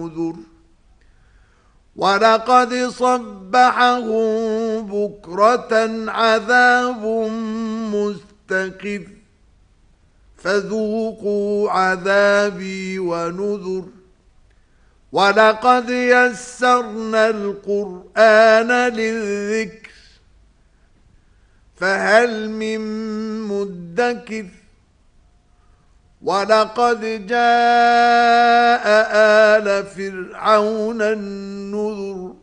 ونذر ولقد صبحهم بكرة عذاب مستقر فذوقوا عذابي ونذر ولقد يسرنا القرآن للذكر فهل من مدكر ولقد جاء آل فرعون النذر